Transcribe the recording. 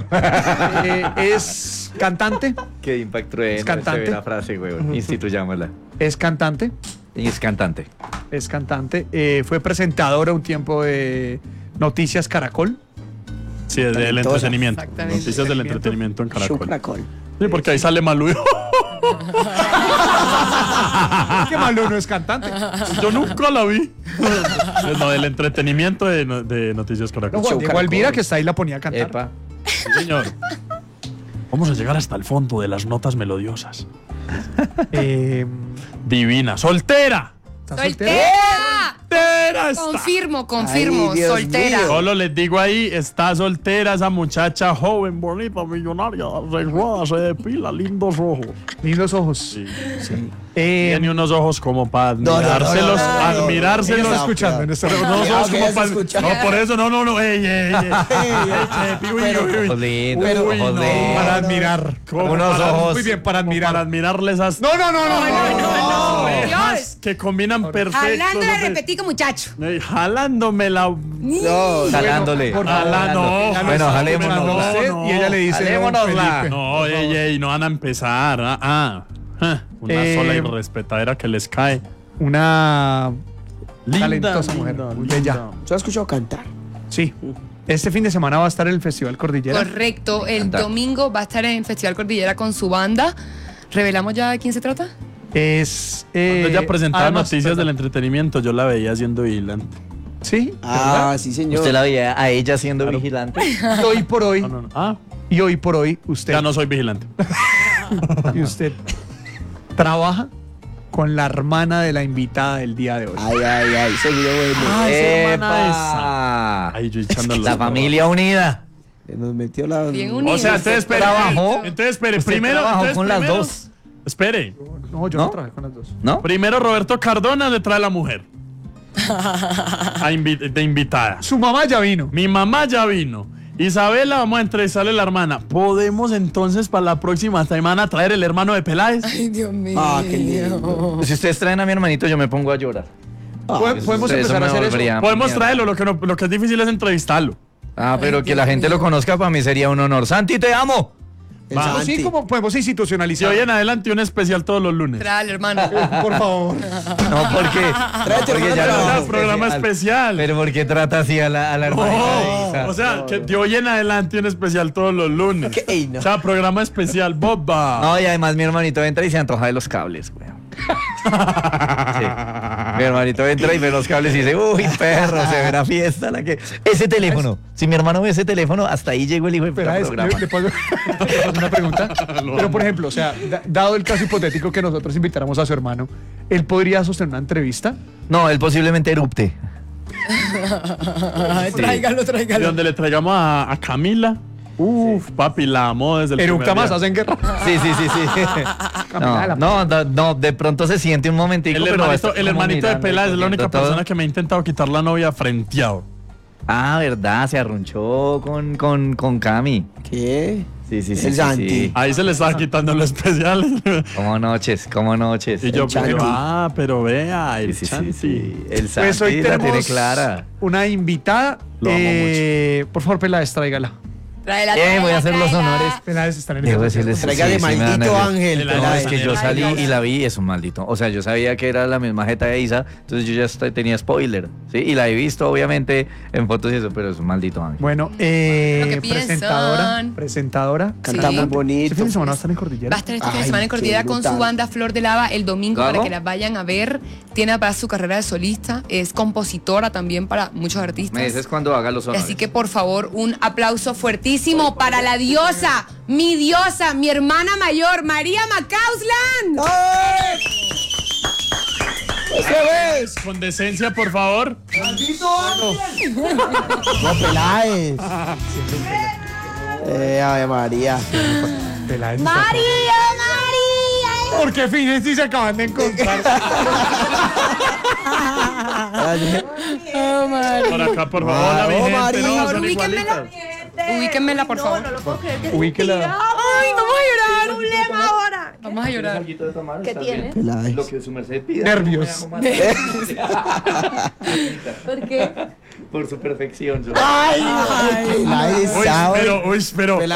Es cantante. Qué impacto es cantante. la frase, weón. Instituyámosla. Es cantante. Es cantante. Es cantante. Fue presentadora un tiempo de Noticias Caracol. Sí, del entretenimiento. Exactamente. Noticias del entretenimiento en Caracol. Caracol. Sí, porque ahí sale Malú. Qué malo, no es cantante. Yo nunca la vi. No, del entretenimiento de Noticias Caracol. No, Juan Diego Alvira, que está ahí, la ponía a cantar. Epa. Sí, señor. Vamos a llegar hasta el fondo de las notas melodiosas. Divina. ¡Soltera! ¿Está soltera? ¡Soltera! ¡Soltera está! Confirmo, Ay, Dios soltera. mío. Solo les digo ahí, está soltera esa muchacha joven, bonita, millonaria, arreglada, se depila, lindos ojos. Lindos ojos. Sí. Tiene Tiene unos ojos como para no, admirárselos, no. Ella admirárselos. está escuchando en este momento. Unos ojos que como ella para... se escucha. No, por eso, no, ey, Chepi, uy, uy, uy. Ojos lindos, Uy, ojos no. lindos. Para admirar. Como Unos para- ojos. Muy bien, para admirar. Para admirarle esas No. orejas que combinan perfecto. Hablándole repetico, muchacho. Jalándome la... No, Jalándole. por favor. No, Ya lo Bueno, está jalémonos. escuchando usted, No, y ella le dice: jalémonosla. Felipe. No, ey, no van a empezar. Una sola irrespetadera que les cae. Una Linda, talentosa mujer, linda, muy linda. bella. yo he escuchado cantar. Sí. Este fin de semana va a estar en el Festival Cordillera. Correcto. El Anda. domingo va a estar en Festival Cordillera con su banda. ¿Revelamos ya de quién se trata? Es. Cuando ella presentaba además, noticias del perdón. entretenimiento, yo la veía siendo vigilante. Sí. Ah, sí, señor. Usted la veía a ella siendo vigilante. Y hoy por hoy. No. Y hoy por hoy usted. Ya no soy vigilante. Y usted trabaja con la hermana de la invitada del día de hoy. Ay, seguido bueno. Ah, esa hermana ¡Epa! Ahí yo echando los La familia unida. Se nos metió la... Bien unido. O sea, entonces espere. Trabajó. Entonces espere. Usted Primero. trabajó entonces, con las primero- dos. Espere. No, yo no ¿No? trabajé con las dos. ¿No? Primero Roberto Cardona le trae la mujer. De invitada. Su mamá ya vino. Mi mamá ya vino. Isabela, vamos a entrevistarle a la hermana. ¿Podemos entonces para la próxima semana traer el hermano de Peláez? Ay, Dios mío. Ah, qué lindo. Si ustedes traen a mi hermanito, yo me pongo a llorar. ¿Podemos Eso empezar a me hacer eso? volvería Podemos mierda. traerlo, lo que es difícil es entrevistarlo. Ah, pero Ay, que la Dios gente lo mío. conozca para mí sería un honor. Santi, te amo. El Va. Santi. Sí, como podemos Si institucionalizar. hoy en adelante un especial todos los lunes. Trae al hermano. Por favor. No, porque. Tráete porque una ya programa no Es programa especial. Pero ¿por qué trata así a la hermanita de Isa? O sea, que de hoy en adelante un especial todos los lunes. Ok, no. O sea, programa especial, Boba. No, y además mi hermanito entra y se antoja de los cables, weón. Sí. Mi hermanito entra y ve los cables y dice, uy, perro, se ve la fiesta. Ese teléfono. Si mi hermano ve ese teléfono, hasta ahí llegó el hijo de puta Espera, programa. ¿le puedo hacer una pregunta? Pero, por ejemplo, o sea, dado el caso hipotético que nosotros invitáramos a su hermano, ¿él podría sostener una entrevista? No, él posiblemente erupte. Ay, tráigalo. Y donde le traigamos a Camila. Uf, papi, la amo desde el Eructa primer más, día. hacen guerra. Sí. No, de pronto se siente un momentico, pero va a estar El como hermanito de mirando y Peláez es la única cogiendo todo. persona que me ha intentado quitar la novia frenteado. Ah, verdad, se arrunchó con Cami. ¿Qué? Sí. El Santi. Sí. Ahí se le estaba quitando lo especial. Como noches. Y yo, Chanti. pero vea, el Sí. Chanti. El Santi Pues hoy la tiene tenemos clara. una invitada. Lo amo Por favor, Peláez, tráigala. Tráela, Voy a hacer los honores. Peláez está en el Debo micrófono. decirles, Traiga de sí, me da maldito nervios. ángel. El No, Peláez. es que yo salí y la vi, es un maldito. O sea, yo sabía que era la misma jeta de Isa, entonces yo ya tenía spoiler, ¿sí? Y la he visto, obviamente, en fotos y eso, pero es un maldito ángel. Bueno, que presentadora. Canta Sí. muy Este bonito. fin de semana va a estar en Cordillera. Va a estar este fin de Ay, semana en Cordillera qué con su brutal. banda Flor de Lava el domingo ¿Cómo? para que la vayan a ver. Tiene para su carrera de solista. Es compositora también para muchos artistas. Me dices cuando haga los honores. Así que por favor, un aplauso fuertísimo para la diosa, mi hermana mayor, María Macausland. ¡Ay! ¡Otra vez! Con decencia, por favor. No, Peláez. Ave María. Peláez. María. ¿Por qué fines si se acaban de encontrar? Por acá, por favor. Hola, mi Oh, gente. María. No, Por son ubíquenmela. igualitas. Ubíquenmela, por favor. Ubíquela. Ay, vamos a llorar. Problema ahora. Vamos a llorar. ¿Qué tiene? Peláez. Lo que su merced pida. Nervios. ¿Por qué? Por su perfección. Ay, Peláez. Uy, ¿sabe? pero